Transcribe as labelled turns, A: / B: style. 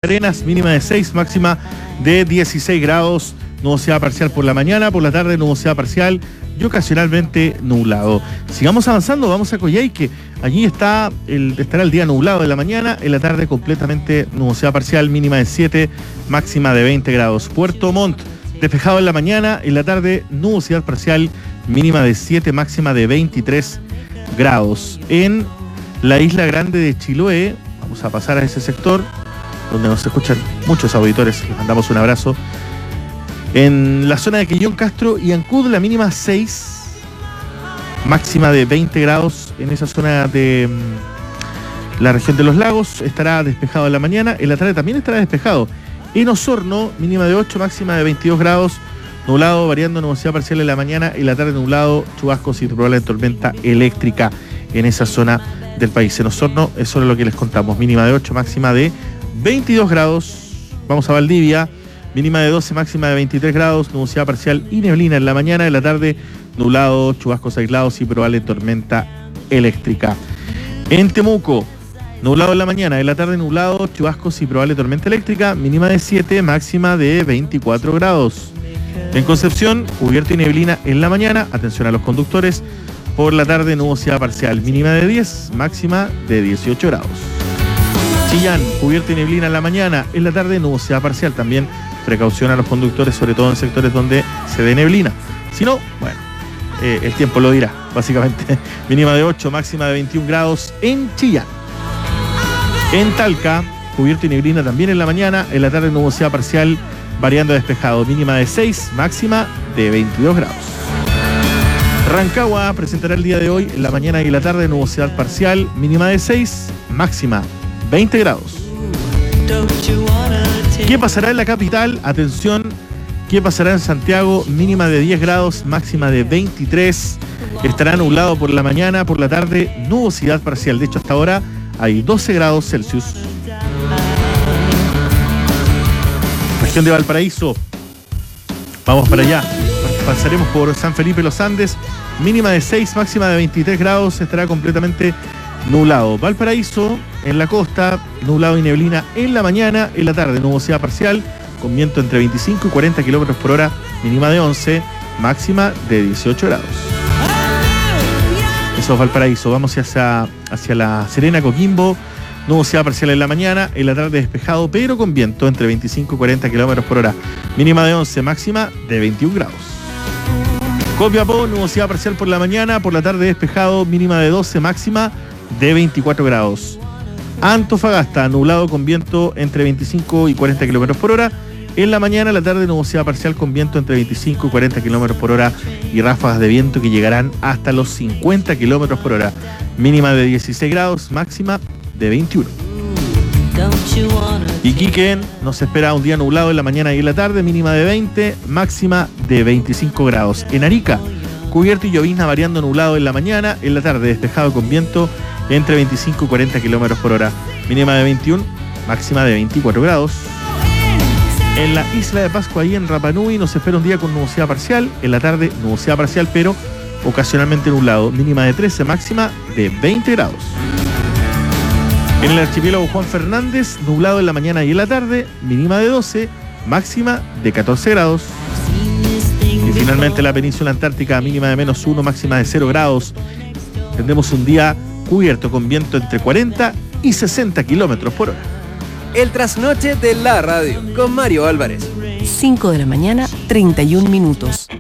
A: Arenas, mínima de 6, máxima de 16 grados. Nubosidad parcial por la mañana, por la tarde nubosidad parcial y ocasionalmente nublado. Sigamos avanzando, vamos a Coyhaique. Allí estará el día nublado de la mañana, en la tarde completamente nubosidad parcial, mínima de 7, máxima de 20 grados. Puerto Montt, despejado en la mañana, en la tarde nubosidad parcial, mínima de 7, máxima de 23 grados. En la Isla Grande de Chiloé, vamos a pasar a ese sector, donde nos escuchan muchos auditores, les mandamos un abrazo. En la zona de Quillón, Castro y Ancud, la mínima 6, máxima de 20 grados. En esa zona de la región de los lagos estará despejado en la mañana, en la tarde también estará despejado. En Osorno, mínima de 8, máxima de 22 grados, nublado, variando nubosidad parcial en la mañana, en la tarde nublado, chubascos y probable tormenta eléctrica en esa zona del país. En Osorno, eso es lo que les contamos, mínima de 8, máxima de 22 grados. Vamos a Valdivia. Mínima de 12, máxima de 23 grados, nubosidad parcial y neblina en la mañana, en la tarde nublado, chubascos aislados y probable tormenta eléctrica. En Temuco, nublado en la mañana, en la tarde nublado, chubascos y probable tormenta eléctrica, mínima de 7, máxima de 24 grados. En Concepción, cubierto y neblina en la mañana, atención a los conductores, por la tarde nubosidad parcial, mínima de 10, máxima de 18 grados. Chillán, cubierto y neblina en la mañana, en la tarde nubosidad parcial, también precaución a los conductores, sobre todo en sectores donde se dé neblina. Si no, bueno, el tiempo lo dirá, básicamente. Mínima de 8, máxima de 21 grados en Chillán. En Talca, cubierto y neblina también en la mañana, en la tarde nubosidad parcial, variando a despejado, mínima de 6, máxima de 22 grados. Rancagua presentará el día de hoy, en la mañana y en la tarde, nubosidad parcial, mínima de 6, máxima 20 grados. ¿Qué pasará en la capital? Atención, ¿qué pasará en Santiago? Mínima de 10 grados, máxima de 23. Estará nublado por la mañana, por la tarde, nubosidad parcial. De hecho, hasta ahora hay 12 grados Celsius. Región de Valparaíso. Vamos para allá. Pasaremos por San Felipe Los Andes. Mínima de 6, máxima de 23 grados. Estará completamente nublado. Valparaíso, en la costa, nublado y neblina en la mañana, en la tarde nubosidad parcial, con viento entre 25 y 40 kilómetros por hora, mínima de 11, máxima de 18 grados. Eso es Valparaíso. Vamos hacia la Serena, Coquimbo, nubosidad parcial en la mañana, en la tarde despejado, pero con viento entre 25 y 40 kilómetros por hora, mínima de 11, máxima de 21 grados. Copiapó, nubosidad parcial por la mañana, por la tarde despejado, mínima de 12, máxima de 24 grados. Antofagasta, nublado con viento entre 25 y 40 kilómetros por hora. En la mañana, la tarde, nubosidad parcial con viento entre 25 y 40 kilómetros por hora y ráfagas de viento que llegarán hasta los 50 kilómetros por hora. Mínima de 16 grados, máxima de 21. Iquique nos espera un día nublado en la mañana y en la tarde, mínima de 20, máxima de 25 grados. En Arica, cubierto y llovizna variando nublado en la mañana, en la tarde despejado con viento entre 25 y 40 kilómetros por hora, mínima de 21, máxima de 24 grados. En la isla de Pascua, ahí en Rapa Nui, nos espera un día con nubosidad parcial, en la tarde nubosidad parcial, pero ocasionalmente nublado, mínima de 13, máxima de 20 grados. En el archipiélago Juan Fernández, nublado en la mañana y en la tarde, mínima de 12, máxima de 14 grados. Y finalmente la península antártica, mínima de -1, máxima de 0 grados. Tendremos un día cubierto con viento entre 40 y 60 kilómetros por hora.
B: El trasnoche de la radio con Mario Álvarez.
C: 5 de la mañana, 31 minutos.